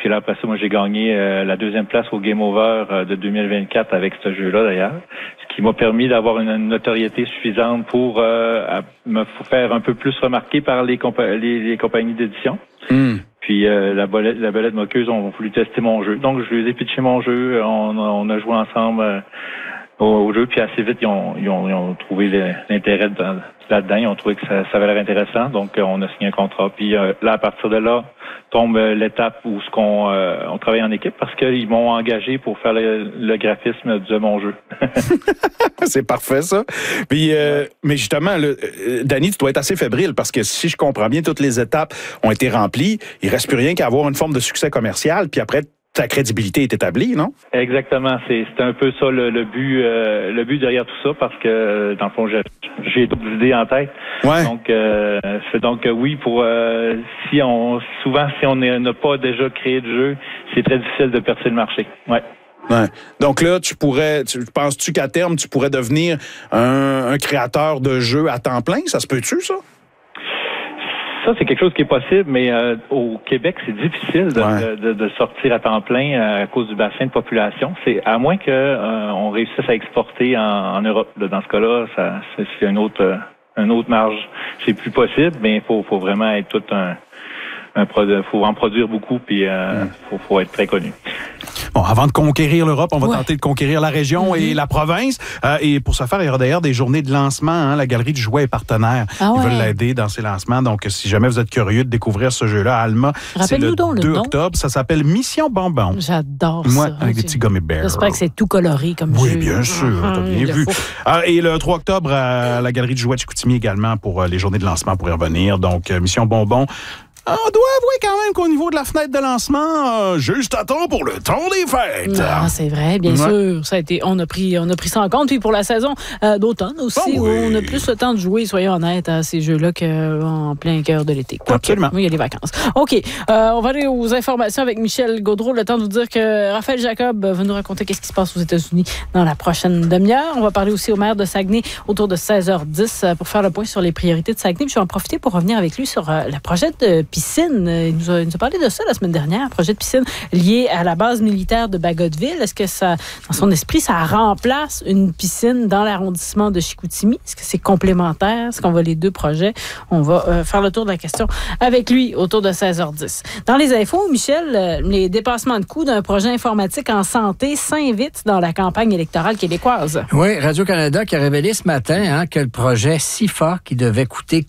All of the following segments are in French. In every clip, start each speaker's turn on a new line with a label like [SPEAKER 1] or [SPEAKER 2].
[SPEAKER 1] Puis là, après ça, moi, j'ai gagné la deuxième place au Game Over de 2024 avec ce jeu-là, d'ailleurs. Ce qui m'a permis d'avoir une notoriété suffisante pour me faire un peu plus remarquer par les compagnies d'édition. Puis la Belette Moqueuse ont voulu tester mon jeu. Donc, je lui ai pitché mon jeu. On a joué ensemble au jeu. Puis assez vite, ils ont trouvé l'intérêt là-dedans. Ils ont trouvé que ça avait l'air intéressant. Donc, on a signé un contrat. Puis là, à partir de là, tombe l'étape où on travaille en équipe parce qu'ils m'ont engagé pour faire le graphisme de mon jeu.
[SPEAKER 2] C'est parfait, ça. Puis, mais justement, Danny, tu dois être assez fébrile parce que si je comprends bien, toutes les étapes ont été remplies. Il reste plus rien qu'à avoir une forme de succès commercial. Puis après, ta crédibilité est établie, non? Exactement.
[SPEAKER 1] C'est un peu ça le but derrière tout ça parce que, dans le fond, j'ai d'autres idées en tête.
[SPEAKER 2] Ouais.
[SPEAKER 1] Donc oui, si on n'a pas déjà créé de jeu, c'est très difficile de percer le marché. Ouais.
[SPEAKER 2] Ouais. Donc là, penses-tu qu'à terme, tu pourrais devenir un créateur de jeux à temps plein? Ça se peut-tu, ça?
[SPEAKER 1] Ça, c'est quelque chose qui est possible, mais au Québec, c'est difficile de sortir à temps plein à cause du bassin de population. C'est à moins que on réussisse à exporter en Europe. Là, dans ce cas-là, c'est une autre marge. C'est plus possible, mais il faut vraiment être tout faut en produire beaucoup, puis faut être très connu.
[SPEAKER 3] Bon, avant de conquérir l'Europe, on va tenter de conquérir la région et la province. Et pour ce faire, il y aura d'ailleurs des journées de lancement. Hein, la Galerie du Jouet est partenaire. Ils veulent l'aider dans ses lancements. Donc, si jamais vous êtes curieux de découvrir ce jeu-là, Alma, c'est le 2 octobre. Ça s'appelle Mission Bonbon.
[SPEAKER 4] J'adore ça.
[SPEAKER 3] Moi, avec des petits gummy bears.
[SPEAKER 4] J'espère que c'est tout coloré comme jeu.
[SPEAKER 3] Oui, bien sûr. T'as bien vu. Et le 3 octobre, à la Galerie du Jouet de Chicoutimi également pour les journées de lancement pour y revenir. Donc, Mission Bonbon. On doit avouer quand même qu'au niveau de la fenêtre de lancement, juste à temps pour le temps des fêtes.
[SPEAKER 4] Ah, c'est vrai, bien sûr. Ça a été, on a pris ça en compte. Puis pour la saison d'automne aussi, où on a plus le temps de jouer, soyons honnêtes, à ces jeux-là qu'en plein cœur de l'été.
[SPEAKER 3] Absolument.
[SPEAKER 4] Oui, il y a les vacances. OK. On va aller aux informations avec Michel Gaudreault. Le temps de vous dire que Raphaël Jacob va nous raconter qu'est-ce qui se passe aux États-Unis dans la prochaine demi-heure. On va parler aussi au maire de Saguenay autour de 16h10 pour faire le point sur les priorités de Saguenay. Puis je vais en profiter pour revenir avec lui sur le projet de piscine. Il nous a parlé de ça la semaine dernière, un projet de piscine lié à la base militaire de Bagotville. Est-ce que ça, dans son esprit, ça remplace une piscine dans l'arrondissement de Chicoutimi? Est-ce que c'est complémentaire? Est-ce qu'on voit les deux projets? On va faire le tour de la question avec lui autour de 16h10. Dans les infos, Michel, les dépassements de coûts d'un projet informatique en santé s'invitent dans la campagne électorale québécoise.
[SPEAKER 5] Oui, Radio-Canada qui a révélé ce matin que le projet SIFA, qui devait coûter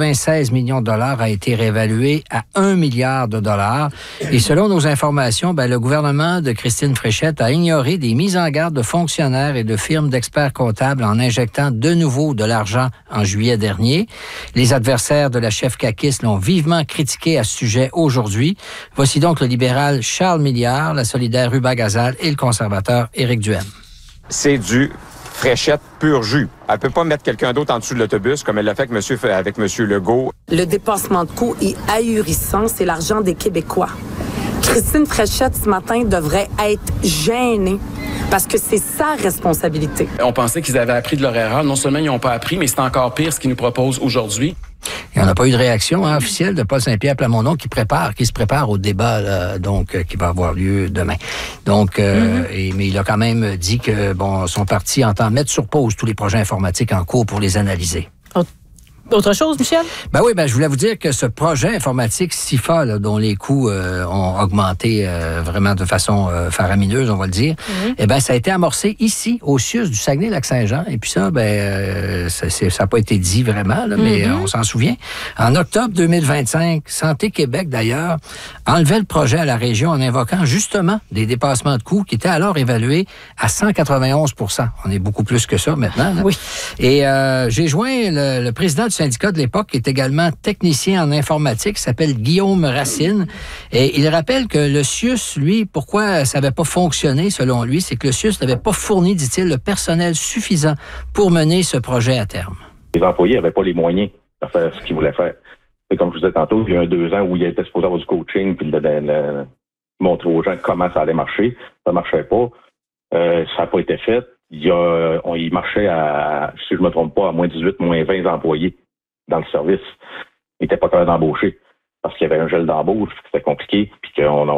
[SPEAKER 5] 96 millions de dollars, a été réévalué à 1 milliard de dollars. Et selon nos informations, le gouvernement de Christine Fréchette a ignoré des mises en garde de fonctionnaires et de firmes d'experts comptables en injectant de nouveau de l'argent en juillet dernier. Les adversaires de la chef caquiste l'ont vivement critiqué à ce sujet aujourd'hui. Voici donc le libéral Charles Milliard, la solidaire Ruba Gazal et le conservateur Éric Duhaime.
[SPEAKER 6] C'est du Fréchette pur jus. Elle ne peut pas mettre quelqu'un d'autre en dessous de l'autobus comme elle l'a fait avec M. Legault.
[SPEAKER 7] Le dépassement de coûts est ahurissant. C'est l'argent des Québécois. Christine Fréchette, ce matin, devrait être gênée parce que c'est sa responsabilité.
[SPEAKER 8] On pensait qu'ils avaient appris de leur erreur. Non seulement ils n'ont pas appris, mais c'est encore pire ce qu'ils nous proposent aujourd'hui.
[SPEAKER 5] Et on n'a pas eu de réaction officielle de Paul Saint-Pierre Plamondon qui se prépare au débat qui va avoir lieu demain. Donc, mais il a quand même dit que son parti entend mettre sur pause tous les projets informatiques en cours pour les analyser.
[SPEAKER 4] Autre chose, Michel?
[SPEAKER 5] Oui, je voulais vous dire que ce projet informatique SIFA, dont les coûts ont augmenté vraiment de façon faramineuse, on va le dire, ça a été amorcé ici, au CIUS du Saguenay-Lac-Saint-Jean. Et puis ça, ça n'a pas été dit vraiment, mais on s'en souvient. En octobre 2025, Santé Québec, d'ailleurs, enlevait le projet à la région en invoquant justement des dépassements de coûts qui étaient alors évalués à 191 %. On est beaucoup plus que ça maintenant. Là.
[SPEAKER 4] Oui.
[SPEAKER 5] Et j'ai joint le président du syndicat de l'époque, qui est également technicien en informatique, qui s'appelle Guillaume Racine. Et il rappelle que le CIUS, lui, pourquoi ça n'avait pas fonctionné, selon lui, c'est que le CIUS n'avait pas fourni, dit-il, le personnel suffisant pour mener ce projet à terme.
[SPEAKER 9] Les employés n'avaient pas les moyens de faire ce qu'ils voulaient faire. Et comme je vous disais tantôt, il y a 2 ans où il était supposé avoir du coaching puis de montrer aux gens comment ça allait marcher. Ça ne marchait pas. Ça n'a pas été fait. Il marchait à, si je ne me trompe pas, à moins 18, moins 20 employés dans le service. Il n'était pas capable d'embaucher parce qu'il y avait un gel d'embauche, c'était compliqué, puis qu'on